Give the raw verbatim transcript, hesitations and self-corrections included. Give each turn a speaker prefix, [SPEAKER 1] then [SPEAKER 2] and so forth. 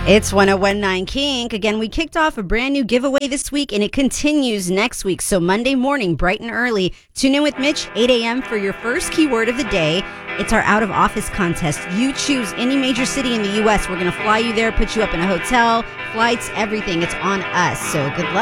[SPEAKER 1] It's one oh one point nine Kink. Again, we kicked off a brand new giveaway this week, and it continues next week. So Monday morning, bright and early, tune in with Mitch, eight a.m. for your first keyword of the day. It's our out-of-office contest. You choose any major city in the U S. We're going to fly you there, put you up in a hotel, flights, everything. It's on us. So good luck.